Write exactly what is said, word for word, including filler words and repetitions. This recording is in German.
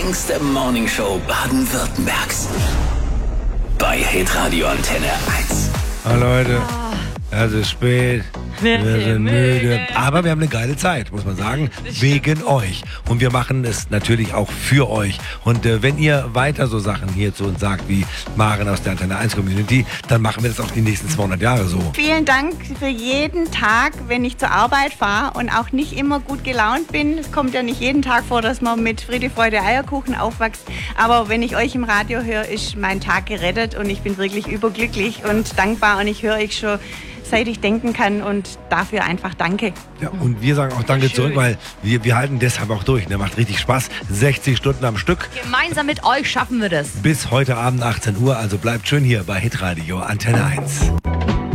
längste Morningshow Baden-Württembergs. Bei Hitradio Antenne eins. Ah, Leute, es ist spät. Wir Wir sind müde. müde. Aber wir haben eine geile Zeit, muss man sagen, wegen euch. Und wir machen es natürlich auch für euch. Und äh, wenn ihr weiter so Sachen hier zu uns sagt, wie Maren aus der Antenne eins Community, dann machen wir das auch die nächsten zweihundert Jahre so. Vielen Dank für jeden Tag, wenn ich zur Arbeit fahre und auch nicht immer gut gelaunt bin. Es kommt ja nicht jeden Tag vor, dass man mit Friede, Freude, Eierkuchen aufwächst. Aber wenn ich euch im Radio höre, ist mein Tag gerettet und ich bin wirklich überglücklich und dankbar. Und ich höre euch schon, seit ich denken kann, und dafür einfach danke. Ja, und wir sagen auch Danke zurück, weil wir, wir halten deshalb auch durch. Ne? Macht richtig Spaß. sechzig Stunden am Stück. Gemeinsam mit euch schaffen wir das. Bis heute Abend achtzehn Uhr. Also bleibt schön hier bei Hitradio Antenne eins.